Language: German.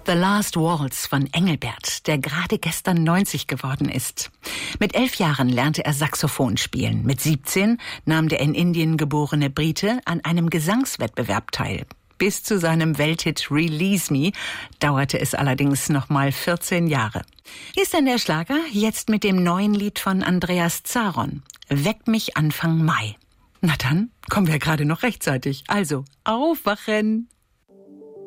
The Last Waltz von Engelbert, der gerade gestern 90 geworden ist. Mit 11 Jahren lernte er Saxophon spielen. Mit 17 nahm der in Indien geborene Brite an einem Gesangswettbewerb teil. Bis zu seinem Welthit Release Me dauerte es allerdings nochmal 14 Jahre. Hier ist dann der Schlager, jetzt mit dem neuen Lied von Andreas Zaron. Weck mich Anfang Mai. Na dann, kommen wir gerade noch rechtzeitig. Also, aufwachen!